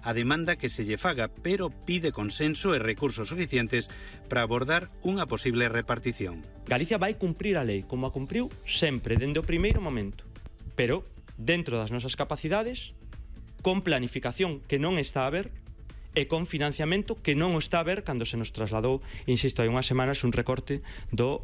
a demanda que se lle faga, pero pide consenso e recursos suficientes para abordar unha posible repartición. Galicia vai cumprir a lei, como a cumpriu sempre, dende o primeiro momento, pero dentro das nosas capacidades, con planificación que non está a ver, e con financiamento que non o está a ver cando se nos trasladou, insisto, hai unhas semanas un recorte do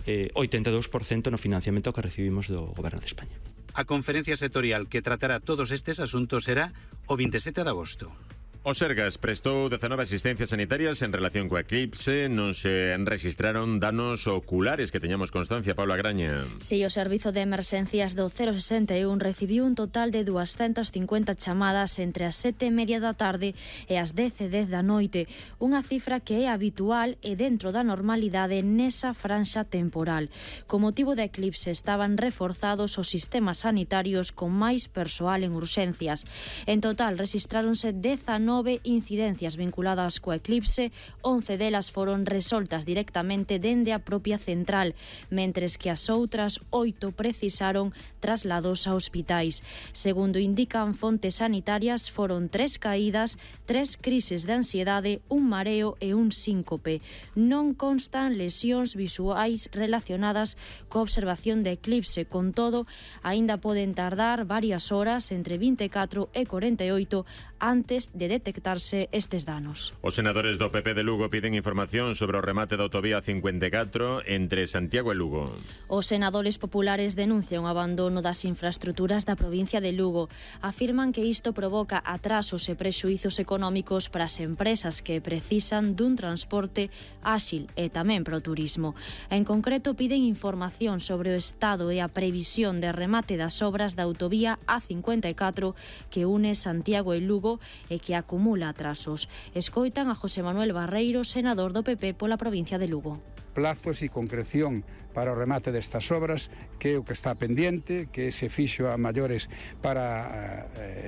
82% no financiamento que recibimos do Goberno de España. A conferencia sectorial que tratará todos estes asuntos será o 27 de agosto. O Sergas prestou 19 asistencias sanitarias en relación coa eclipse. Non se registraron danos oculares que teñamos constancia, Paula Graña. Si, o Servizo de Emerxencias do 061 recibiu un total de 250 chamadas entre as 7:30 da tarde e as 10:10 da noite, unha cifra que é habitual e dentro da normalidade nesa franxa temporal. Co motivo da eclipse estaban reforzados os sistemas sanitarios con máis persoal en urxencias. En total rexistráronse 19 incidencias vinculadas coa eclipse, 11 delas foron resoltas directamente dende a propia central, mentres que as outras 8 precisaron traslados a hospitais. Segundo indican fontes sanitarias, foron 3 caídas, 3 crises de ansiedade, un mareo e un síncope. Non constan lesións visuais relacionadas coa observación de eclipse, con todo, aínda poden tardar varias horas, entre 24 e 48, antes de detectarse estes danos. Os senadores do PP de Lugo piden información sobre o remate da autovía 54 entre Santiago e Lugo. Os senadores populares denuncian o abandono das infraestruturas da provincia de Lugo. Afirman que isto provoca atrasos e prexuízos económicos para as empresas que precisan dun transporte áxil e tamén para o turismo. En concreto, piden información sobre o estado e a previsión de remate das obras da autovía A54 que une Santiago e Lugo e que acumula atrasos. Escoitan a José Manuel Barreiro, senador do PP pola provincia de Lugo. Plazos e concreción para o remate destas obras, que é o que está pendiente, que se fixo a maiores para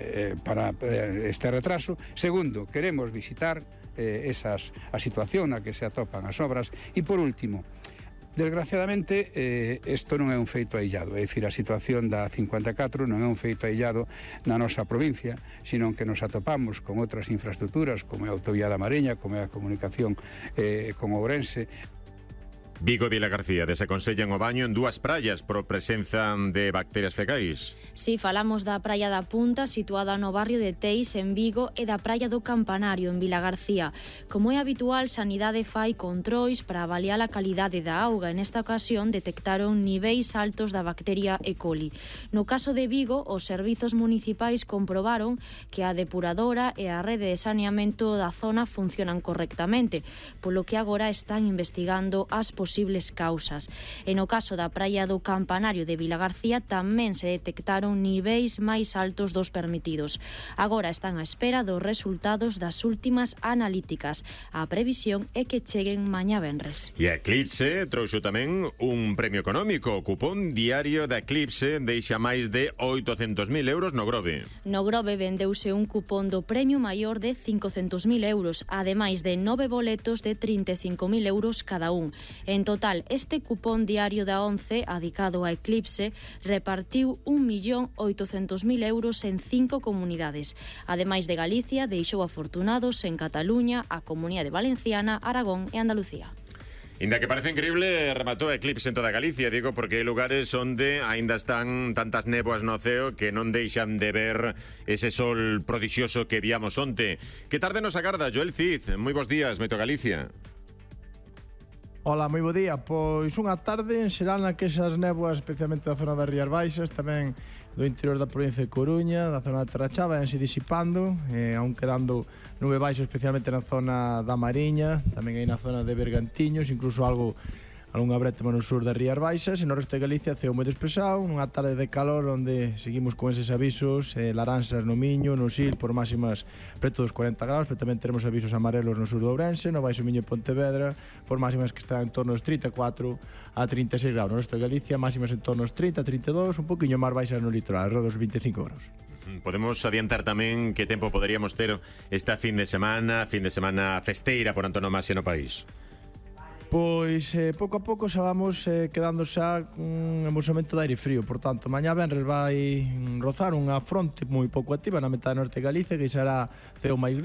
este retraso. Segundo, queremos visitar a situación na que se atopan as obras. E por último, desgraciadamente, isto non é un feito aillado, é dicir, a situación da 54 non é un feito aillado na nosa provincia, sino que nos atopamos con outras infraestructuras, como é a autovía da Mariña, como é a comunicación con Ourense. Vigo e Vilagarcía desaconsellan o baño en dúas praias por presenza de bacterias fecais. Si, falamos da praia da Punta, situada no barrio de Teis, en Vigo, e da praia do Campanario, en Vilagarcía. Como é habitual, Sanidade fai controis para avaliar a calidade da auga. En esta ocasión detectaron niveis altos da bacteria E. coli. No caso de Vigo, os servizos municipais comprobaron que a depuradora e a rede de saneamento da zona funcionan correctamente, polo que agora están investigando as posibles causas. E no caso da praia do Campanario de Vilagarcía tamén se detectaron niveis máis altos dos permitidos. Agora están á espera dos resultados das últimas analíticas. A previsión é que cheguen mañá venres. E a Eclipse trouxo tamén un premio económico. O cupón diario da Eclipse deixa máis de 800.000 euros no Grove. No Grove vendeuse un cupón do premio maior de 500.000 euros, ademais de 9 boletos de 35.000 euros cada un. En total, este cupón diario da 11, adicado a Eclipse, repartiu 1.800.000 euros en 5 comunidades. Ademais de Galicia, deixou afortunados en Cataluña, a Comunidade Valenciana, Aragón e Andalucía. Inda que parece increíble, rematou a eclipse en toda Galicia, digo, porque hai lugares onde aínda están tantas néboas no ceo que non deixan de ver ese sol prodixioso que víamos onte. Que tarde nos agarda, Joel Cid. Moi bons días, Meto Galicia. Ola, moi bo día. Pois unha tarde en xeral na que esas néboas, especialmente da zona das Rías Baixas, tamén do interior da provincia de Coruña, da zona de Trachá, vayanse disipando, aún quedando nube baixa, especialmente na zona da Mariña, tamén aí na zona de Bergantiños, incluso algunha brétema no sur das Rías Baixas. E no resto de Galicia ceo moi despexado, nunha tarde de calor onde seguimos con eses avisos laranxas no Miño, no Sil, por máximas preto dos 40 graus, pero tamén teremos avisos amarelos no sur do Ourense, no Baixo Miño e Pontevedra, por máximas que están en torno aos 34 a 36 graus. No resto de Galicia, máximas en torno aos 30 a 32, un poquinho máis baixas no litoral, alrededor dos 25 graus. Podemos adiantar tamén que tempo poderíamos ter esta fin de semana festeira por antonomasia no país? Pois pouco a pouco xa vamos quedando xa un embolsamento de aire frío. Por tanto, mañá venres vai rozar unha fronte moi pouco activa na metade norte de Galicia, que será ceo máis